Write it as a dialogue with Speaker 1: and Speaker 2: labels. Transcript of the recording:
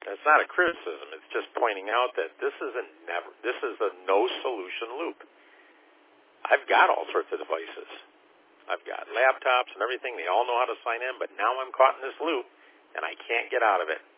Speaker 1: That's not a criticism. It's just pointing out that this is a no-solution loop. I've got all sorts of devices. I've got laptops and everything. They all know how to sign in, but now I'm caught in this loop, and I can't get out of it.